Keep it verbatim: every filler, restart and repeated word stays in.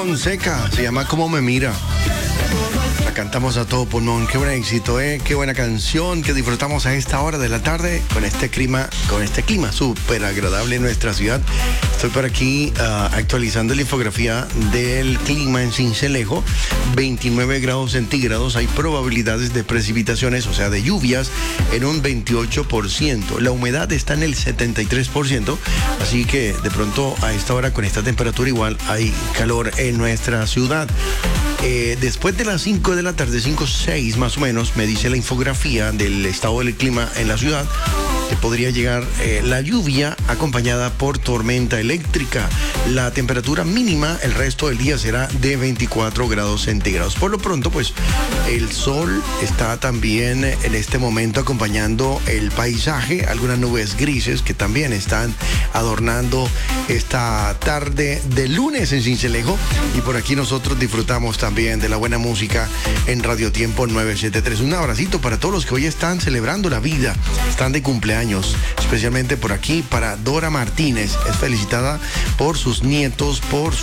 Fonseca, se llama Cómo me mira. La cantamos a todo pulmón. Qué buen éxito, ¿eh? Qué buena canción que disfrutamos a esta hora de la tarde con este clima, con este clima súper agradable en nuestra ciudad. Estoy por aquí uh, actualizando la infografía del clima en Sincelejo. veintinueve grados centígrados. Hay probabilidades de precipitaciones, o sea, de lluvias, en un veintiocho por ciento. La humedad está en el setenta y tres por ciento. Así que de pronto a esta hora, con esta temperatura, igual hay calor en nuestra ciudad. Eh, después de las cinco de la tarde, cinco o seis más o menos, me dice la infografía del estado del clima en la ciudad, que podría llegar eh, la lluvia acompañada por tormenta eléctrica. La temperatura mínima el resto del día será de veinticuatro grados centígrados. Por lo pronto, pues, el sol está también en este momento acompañando el paisaje. Algunas nubes grises que también están adornando esta tarde de lunes en Sincelejo. Y por aquí nosotros disfrutamos también de la buena música en Radio Tiempo novecientos setenta y tres. Un abracito para todos los que hoy están celebrando la vida, están de cumpleaños, especialmente por aquí para Dora Martínez. Es felicitada por sus nietos, por